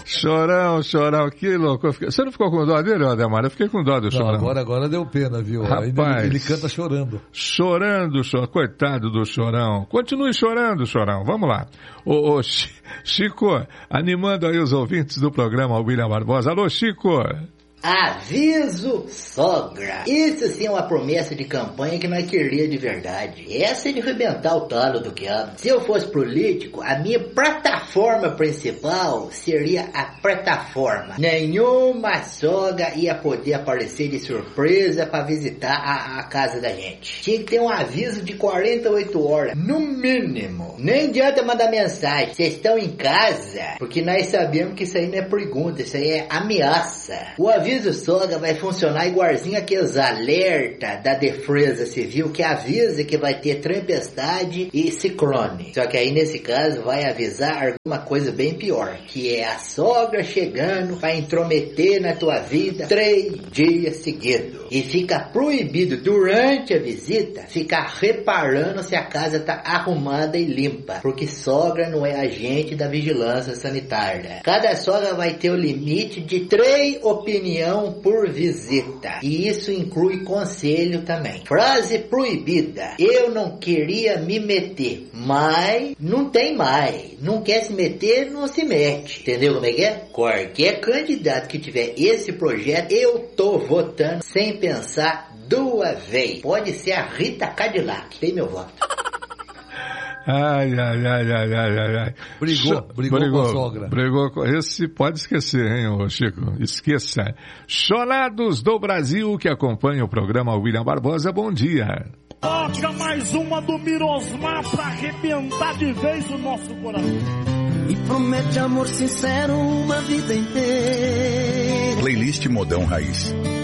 Chorão, que louco. Você não ficou com dó dele, Ademar? Eu fiquei com dó do Chorão. Agora deu pena, viu? Rapaz, ele canta chorando. Chorando, coitado do Chorão. Continue chorando, Chorão. Vamos lá. Ô, Chico, animando aí os ouvintes do programa William Barbosa. Alô, Chico. Aviso sogra. Isso sim é uma promessa de campanha que nós queria de verdade. Essa é de arrebentar o talo do quiabo. Se eu fosse político, a minha plataforma principal seria a plataforma. Nenhuma sogra ia poder aparecer de surpresa para visitar a casa da gente. Tinha que ter um aviso de 48 horas, no mínimo. Nem adianta mandar mensagem. Vocês estão em casa? Porque nós sabemos que isso aí não é pergunta, isso aí é ameaça. O aviso sogra vai funcionar igualzinho aqueles alerta da Defesa Civil que avisa que vai ter tempestade e ciclone. Só que aí nesse caso vai avisar uma coisa bem pior, que é a sogra chegando para intrometer na tua vida 3 dias seguidos. E fica proibido durante a visita ficar reparando se a casa tá arrumada e limpa, porque sogra não é agente da vigilância sanitária. Cada sogra vai ter o limite de 3 opiniões por visita. E isso inclui conselho também. Frase proibida. Eu não queria me meter, mas não tem mais. Não quer se meter, não se mete. Entendeu como é que é? Qualquer candidato que tiver esse projeto, eu tô votando sem pensar 2 vezes. Pode ser a Rita Cadillac. Tem meu voto. Ai. Brigou com a sogra. Brigou com... Esse pode esquecer, hein, ô Chico? Esqueça. Chorados do Brasil que acompanha o programa William Barbosa, bom dia. Toca mais uma do Mirosmar pra arrebentar de vez o nosso coração. E promete amor sincero uma vida inteira. Playlist Modão Raiz.